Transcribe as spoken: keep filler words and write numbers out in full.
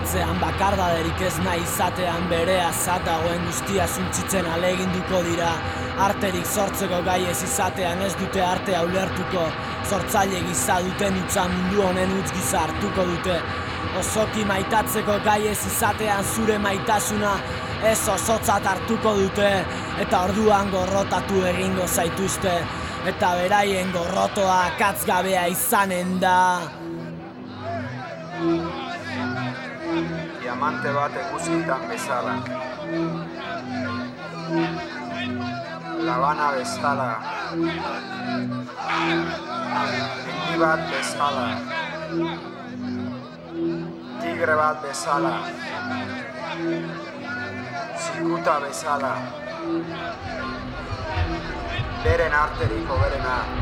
atzean, bakardaderik ez nahi izatean, berea zatagoen guztia suntzitzen aleginduko dira. Arterik sortzeko gai ez izatean ez dute artea ulertuko, sortzaile giza duten utza mundu honen utz giza hartuko dute. Osoki maitatzeko gai ez izatean zure maitasuna ez osotzat hartuko dute, eta orduan gorrotatu egingo zaituzte, eta beraien gorrotoa akatzgabea izanen da. Diamante bat eguzkitan bezala, labana bezala, mendi bat bezala, tigre bat bezala, zikuta bezala, beren arterik hoberena.